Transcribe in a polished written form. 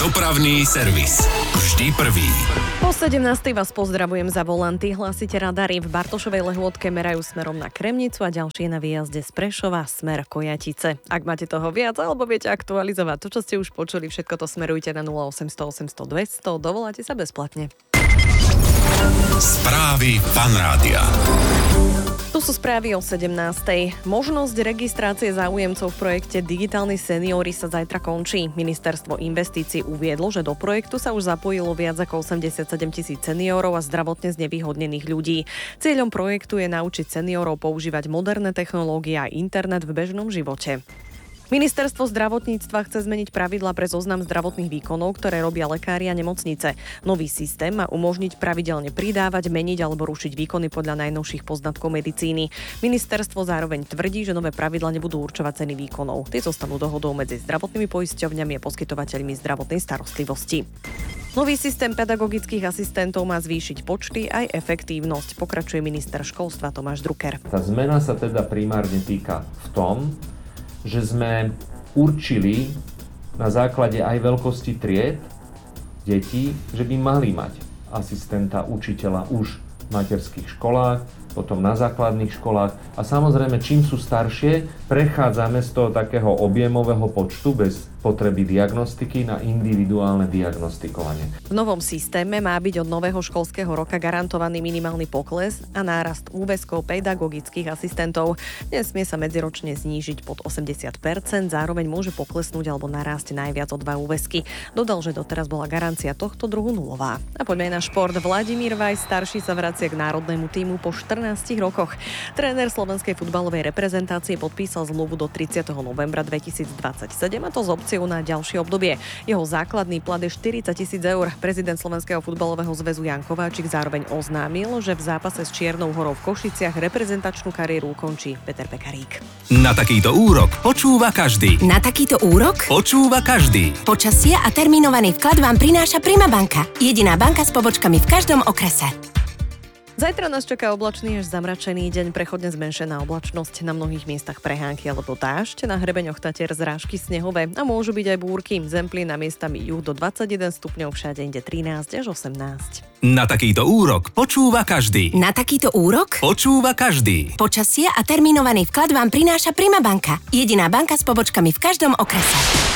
Dopravný servis. Vždy prvý. Po 17. vás pozdravujem za volanty. Hlasíte radary. V Bartošovej Lehôtke merajú smerom na Kremnicu a ďalšie na výjazde z Prešova smer Kojatice. Ak máte toho viac alebo viete aktualizovať to, čo ste už počuli, všetko to smerujte na 0800 800 200. Dovoláte sa bezplatne. Správy Fan Rádia. Tu sú správy o 17. Možnosť registrácie záujemcov v projekte Digitálni seniori sa zajtra končí. Ministerstvo investícií uviedlo, že do projektu sa už zapojilo viac ako 87 000 seniorov a zdravotne znevýhodnených ľudí. Cieľom projektu je naučiť seniorov používať moderné technológie a internet v bežnom živote. Ministerstvo zdravotníctva chce zmeniť pravidlá pre zoznam zdravotných výkonov, ktoré robia lekári a nemocnice. Nový systém má umožniť pravidelne pridávať, meniť alebo rušiť výkony podľa najnovších poznatkov medicíny. Ministerstvo zároveň tvrdí, že nové pravidlá nebudú určovať ceny výkonov. Tie zostanú dohodou medzi zdravotnými poisťovňami a poskytovateľmi zdravotnej starostlivosti. Nový systém pedagogických asistentov má zvýšiť počty aj efektívnosť, pokračuje minister školstva Tomáš Drucker. Tá zmena sa teda primárne týka v tom, že sme určili na základe aj veľkosti tried detí, že by mali mať asistenta učiteľa už v materských školách, potom na základných školách a samozrejme, čím sú staršie, prechádzame z toho takého objemového počtu bez potreby diagnostiky na individuálne diagnostikovanie. V novom systéme má byť od nového školského roka garantovaný minimálny pokles a nárast úväzkov pedagogických asistentov. Nesmie sa medziročne znížiť pod 80%, zároveň môže poklesnúť alebo narásť najviac o 2 úväzky. Dodal, že doteraz bola garancia tohto druhu nulová. A poďme na šport. Vladimír Vajs starší sa vracia k národnému tímu po 14 rokoch. Tréner slovenskej futbalovej reprezentácie podpísal zmluvu do 30. novembra 2027 a to s opciou na ďalšie obdobie. Jeho základný plat je 40 000 eur. Prezident Slovenského futbalového zväzu Jan Kováčik zároveň oznámil, že v zápase s Čiernou Horou v Košiciach reprezentačnú kariéru ukončí Peter Pekarík. Na takýto úrok počúva každý. Na takýto úrok Počúva každý. počasie a termínovaný vklad vám prináša Prima banka. Jediná banka s pobočkami v každom okrese. Zajtra nás čaká oblačný až zamračený deň, prechodne zmenšená oblačnosť, na mnohých miestach prehánky alebo dážď, na hrebeňoch Tatier zrážky snehové a môžu byť aj búrky. Zemplí na miestami juh do 21 stupňov, všade inde 13 až 18. Na takýto úrok počúva každý. Na takýto úrok Počúva každý. počasie a termínovaný vklad vám prináša Prima banka. Jediná banka s pobočkami v každom okrese.